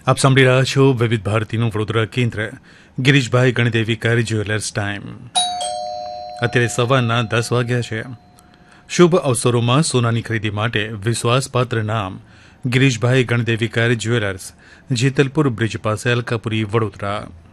આપ સાંભળી રહ્યા છો વિવિધ ભારતીનું વડોદરા કેન્દ્ર ગિરીશભાઈ ગણદેવી કર જ્વેલર્સ ટાઈમ. અત્યારે સવારના 10 વાગ્યા છે. શુભ અવસરોમાં સોનાની ખરીદી માટે વિશ્વાસપાત્ર નામ ગિરીશભાઈ ગણદેવી કર જ્વેલર્સ, જેતલપુર બ્રિજ પાસે અલકાપુરી, વડોદરા.